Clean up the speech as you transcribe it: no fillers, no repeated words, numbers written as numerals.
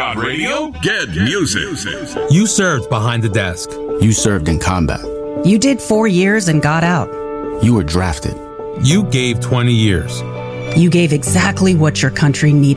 Got radio? Get music. You served behind the desk. You served in combat. You did 4 years and got out. You were drafted. You gave 20 years. You gave exactly what your country needed.